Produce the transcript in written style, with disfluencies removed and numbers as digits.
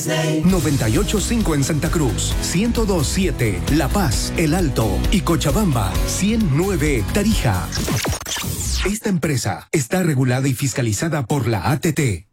98.5 en Santa Cruz, 102.7 La Paz, El Alto y Cochabamba, 100.9 Tarija. Esta empresa está regulada y fiscalizada por la ATT.